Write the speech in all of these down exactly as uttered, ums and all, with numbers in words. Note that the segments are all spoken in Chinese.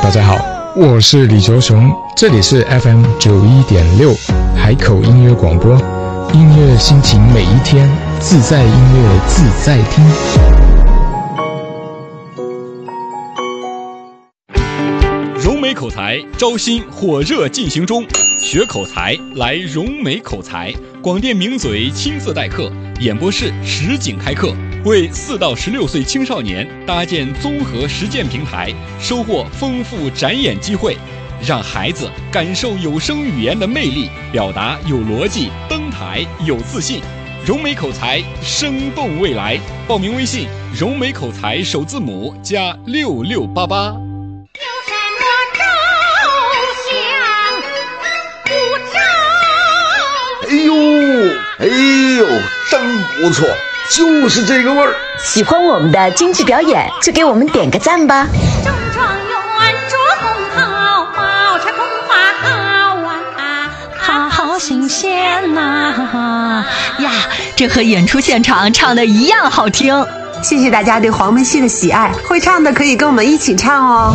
大家好，我是李卓雄，这里是 F M 九一点六海口音乐广播，音乐心情每一天，自在音乐自在听。 融美口才招新火热进行中，学口才来融美口才，广电名嘴亲自代课，演播室实景开课，为四到十六岁青少年搭建综合实践平台，收获丰富展演机会，让孩子感受有声语言的魅力，表达有逻辑，登台有自信。融美口才，生动未来。报名微信：融美口才首字母加六六八八。 哎呦哎呦，真不错，就是这个味儿。 喜欢我们的京剧表演，就给我们点个赞吧。 中状元着红袍，宝钗红花好啊，好好新鲜呐呀！这和演出现场唱的一样好听。 谢谢大家对黄梅戏的喜爱，会唱的可以跟我们一起唱哦。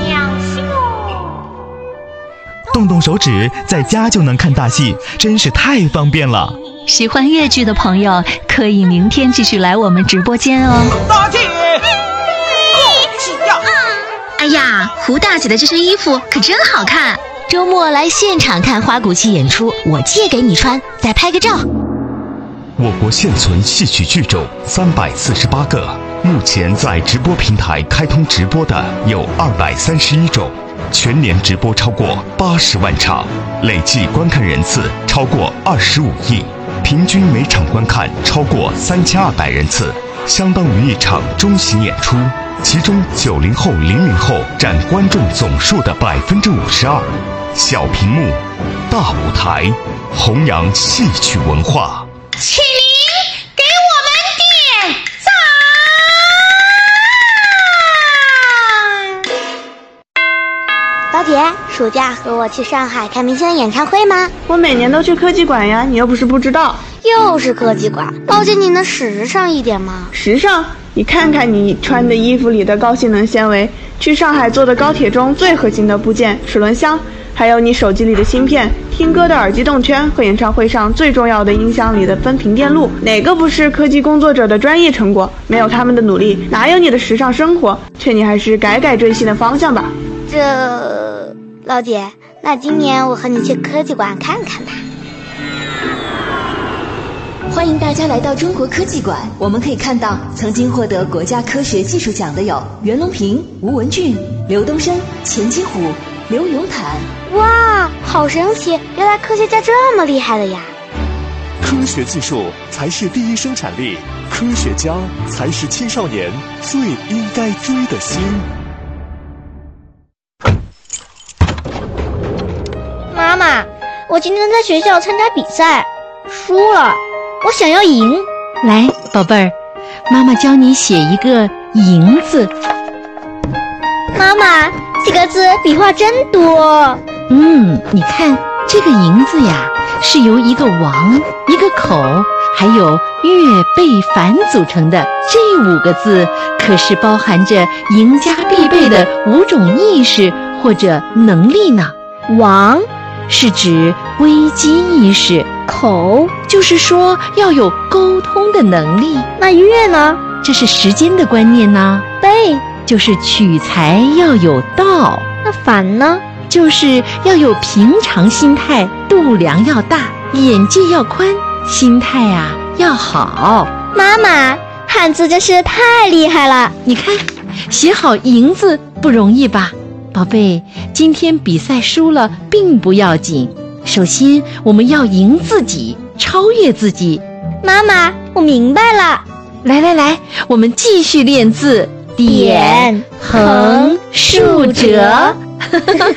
动动手指，在家就能看大戏，真是太方便了。 喜欢粤剧的朋友，可以明天继续来我们直播间哦。 大姐，恭喜呀！ 哎呀，胡大姐的这身衣服可真好看。周末来现场看花鼓戏演出，我借给你穿，再拍个照。 我国现存戏曲剧种三百四十八个，目前在直播平台开通直播的有二百三十一种。全年直播超过八十万场，累计观看人次超过二十五亿，平均每场观看超过三千二百人次，相当于一场中型演出。其中九零后、零零后占观众总数的百分之五十二。小屏幕，大舞台，弘扬戏曲文化。 请您给我们点赞。 老姐，暑假和我去上海看明星的演唱会吗？ 我每年都去科技馆呀，你又不是不知道。 又是科技馆，老姐你能时尚一点吗？ 时尚？你看看你穿的衣服里的高性能纤维，去上海坐的高铁中最核心的部件齿轮箱，还有你手机里的芯片，听歌的耳机动圈和演唱会上最重要的音箱里的分频电路，哪个不是科技工作者的专业成果？没有他们的努力，哪有你的时尚生活？劝你还是改改追星的方向吧。 这，老姐，那今年我和你去科技馆看看吧。 欢迎大家来到中国科技馆，我们可以看到曾经获得国家科学技术奖的有袁隆平、吴文俊、刘东升、钱金虎、刘永坦。 哇，好神奇，原来科学家这么厉害的呀。 科学技术才是第一生产力，科学家才是青少年最应该追的星。 妈妈，我今天在学校参加比赛，输了，我想要赢。 来，宝贝儿，妈妈教你写一个赢字。 妈妈，这个字笔画真多。 嗯，你看这个赢字呀，是由一个王、一个口还有月贝凡组成的。这五个字可是包含着赢家必备的五种意识或者能力呢。王是指危机意识，口就是说要有沟通的能力。 那月呢？ 这是时间的观念呢。 贝就是取材要有道。 那反呢？ 就是要有平常心态，度量要大，眼界要宽，心态啊要好。 妈妈，汉字真是太厉害了。 你看，写好赢字不容易吧？宝贝，今天比赛输了并不要紧，首先我们要赢自己，超越自己。 妈妈，我明白了。 来来来，我们继续练字，点、横、竖、折。